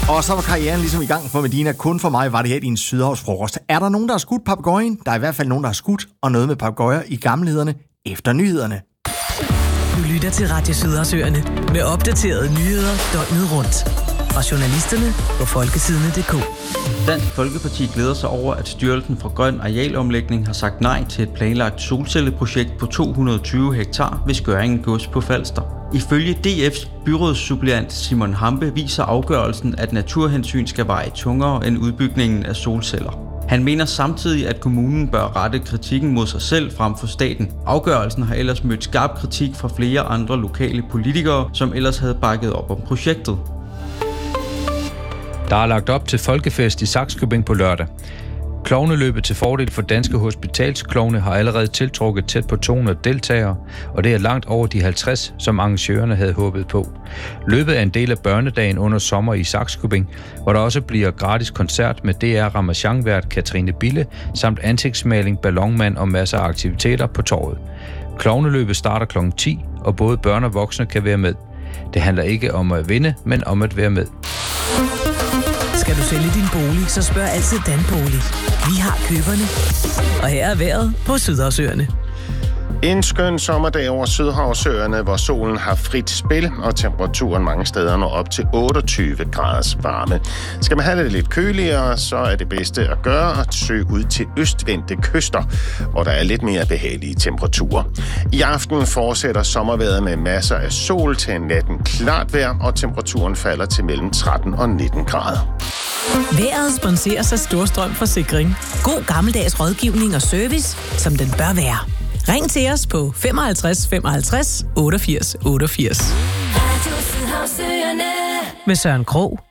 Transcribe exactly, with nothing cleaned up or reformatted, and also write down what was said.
Og så var karrieren ligesom i gang for Medina. Kun for mig var det her i en sydhavsfrokost. Er der nogen, der har skudt papegøjen? Der er i hvert fald nogen, der har skudt, og noget med papegøjer i gamlehederne efter nyhederne. Du lytter til Radio Sydhavsøerne med opdaterede nyheder døgnet rundt. Fra journalisterne på folkesidene punktum d k. Dansk Folkeparti glæder sig over, at Styrelsen for Grøn Arealomlægning har sagt nej til et planlagt solcelleprojekt på to hundrede og tyve hektar ved Skørringen Gods på Falster. Ifølge D F's byrådssuppleant Simon Hampe viser afgørelsen, at naturhensyn skal veje tungere end udbygningen af solceller. Han mener samtidig, at kommunen bør rette kritikken mod sig selv frem for staten. Afgørelsen har ellers mødt skarp kritik fra flere andre lokale politikere, som ellers havde bakket op om projektet. Der er lagt op til folkefest i Sakskøbing på lørdag. Klovneløbet til fordel for danske hospitalsklovne har allerede tiltrukket tæt på to hundrede deltagere, og det er langt over de halvtreds, som arrangørerne havde håbet på. Løbet er en del af børnedagen under sommer i Sakskøbing, hvor der også bliver gratis koncert med D R Ramachan-vært Katrine Bille, samt ansigtsmaling, ballonmand og masser af aktiviteter på torvet. Klovneløbet starter klokken ti, og både børn og voksne kan være med. Det handler ikke om at vinde, men om at være med. Skal du sælge din bolig, så spørg altid Danbolig. Vi har køberne. Og her er vejret på Sydhavsøerne. En skøn sommerdag over Sydhavsøerne, hvor solen har frit spil, og temperaturen mange steder når op til otteogtyve graders varme. Skal man have det lidt køligere, så er det bedste at gøre at søge ud til østvendte kyster, hvor der er lidt mere behagelige temperaturer. I aften fortsætter sommervejret med masser af sol til natten klart vejr, og temperaturen falder til mellem tretten og nitten grader. Vejret sponseres af Storstrøm Forsikring. God gammeldags rådgivning og service, som den bør være. Ring til os på femoghalvtreds femoghalvtreds otteogfirs otteogfirs. Med Søren Krog.